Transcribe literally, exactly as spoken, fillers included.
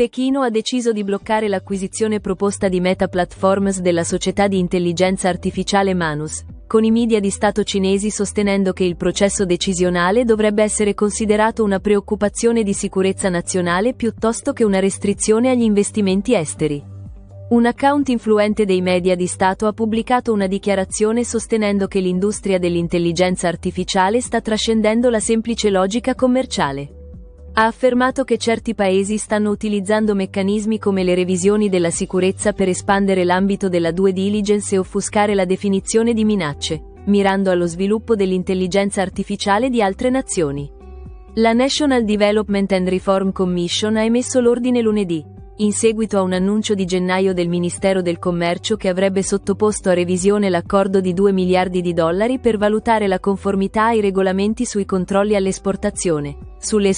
Pechino ha deciso di bloccare l'acquisizione proposta di Meta Platforms della società di intelligenza artificiale Manus, con i media di Stato cinesi sostenendo che il processo decisionale dovrebbe essere considerato una preoccupazione di sicurezza nazionale piuttosto che una restrizione agli investimenti esteri. Un account influente dei media di Stato ha pubblicato una dichiarazione sostenendo che l'industria dell'intelligenza artificiale sta trascendendo la semplice logica commerciale. Ha affermato che certi paesi stanno utilizzando meccanismi come le revisioni della sicurezza per espandere l'ambito della due diligence e offuscare la definizione di minacce, mirando allo sviluppo dell'intelligenza artificiale di altre nazioni. La National Development and Reform Commission ha emesso l'ordine lunedì, in seguito a un annuncio di gennaio del Ministero del Commercio che avrebbe sottoposto a revisione l'accordo di due miliardi di dollari per valutare la conformità ai regolamenti sui controlli all'esportazione, sulle